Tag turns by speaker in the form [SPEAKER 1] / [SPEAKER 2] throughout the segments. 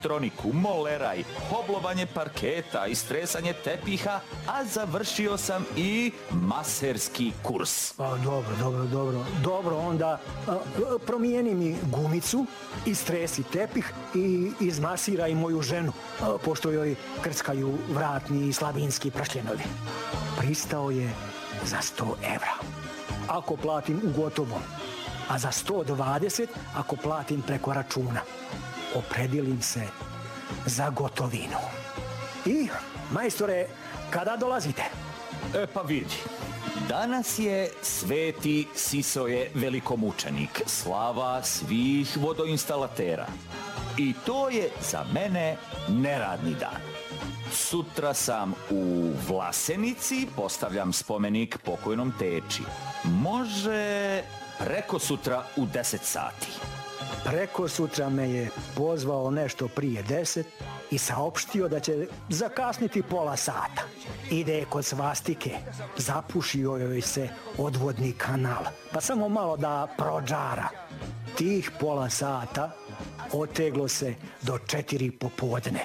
[SPEAKER 1] elektroniku, moleraj, hoblovanje parketa i stresanje tepiha, a završio sam i maserski kurs.
[SPEAKER 2] Dobro, onda promijeni mi gumicu, istresi tepih i izmasiraj moju ženu, pošto joj krckaju vratni i slabinski pršljenovi. Pristao je za 100 evra, ako platim u gotovom, a za 120 ako platim preko računa. Opredijelim se za gotovinu. I, majstore, kada dolazite?
[SPEAKER 1] Pa vidi, danas je Sveti Sisoje velikomučenik, slava svih vodoinstalatera. I to je za mene neradni dan. Sutra sam u Vlasenici, postavljam spomenik pokojnom teči. Može preko sutra u 10 sati.
[SPEAKER 2] Preko sutra me je pozvao nešto prije 10 i saopštio da će zakasniti pola sata. Ide kod svastike, zapušio joj se odvodni kanal, pa samo malo da prođara. Tih pola sata oteglo se do 4 popodne.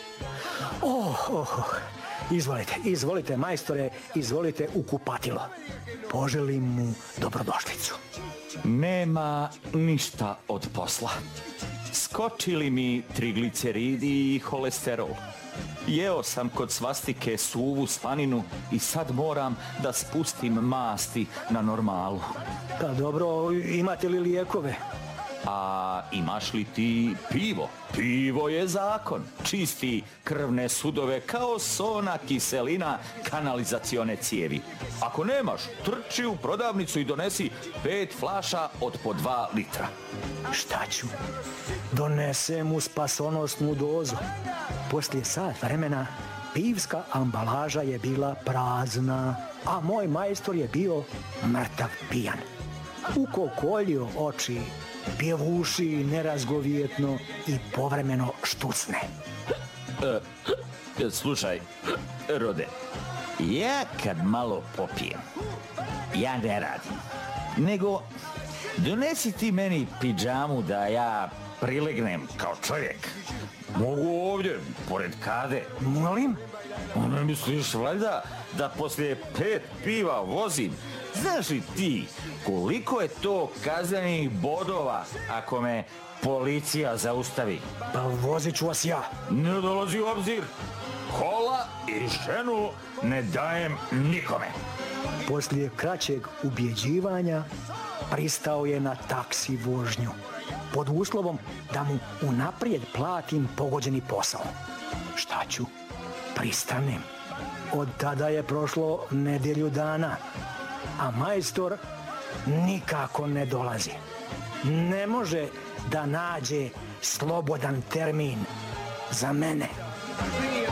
[SPEAKER 2] Izvolite, majstore, izvolite u kupatilo. Poželim mu dobrodošlicu.
[SPEAKER 1] Nema ništa od posla. Skočili mi trigliceridi i holesterol. Jeo sam kod svastike suvu slaninu i sad moram da spustim masti na normalu.
[SPEAKER 2] Pa dobro, imate li lijekove?
[SPEAKER 1] A imaš li ti pivo? Pivo je zakon. Čisti krvne sudove kao sona kiselina kanalizacione cijevi. Ako nemaš, trči u prodavnicu i donesi 5 flaša od po 2 litra.
[SPEAKER 2] Šta ću? Donesem mu spasonosnu dozu. Poslije sat vremena pivska ambalaža je bila prazna, a moj majstor je bio mrtav pijan. Ukokoljio oči, pjevuši nerazgovjetno i povremeno štucne.
[SPEAKER 1] Slušaj, Rode, ja kad malo popijem, ja ne radim, nego donesi ti meni pidžamu da ja prilegnem kao čovjek. Mogu ovdje, pored kade.
[SPEAKER 2] Molim?
[SPEAKER 1] Ne misliš valjda da poslije 5 piva vozim? Znaš li ti koliko je to kaznenih bodova ako me policija zaustavi?
[SPEAKER 2] Pa vozit ću vas ja.
[SPEAKER 1] Ne dolazi u obzir. Kola i ženu ne dajem nikome.
[SPEAKER 2] Poslije kraćeg ubjeđivanja pristao je na taksi vožnju, pod uslovom da mu unaprijed platim pogođeni posao. Šta ću? Pristanem. Od tada je prošlo nedjelju dana, a majstor nikako ne dolazi. Ne može da nađe slobodan termin za mene.